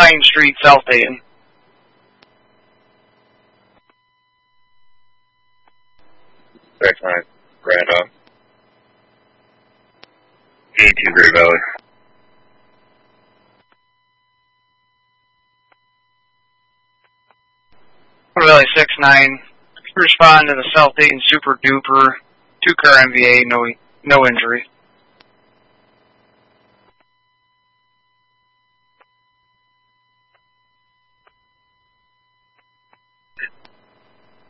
Pine Street, South Dayton. Direct line, Grand 82 Great Valley. Valley 6-9. Respond to the South Dayton Super Duper. 2-car MVA, no injury.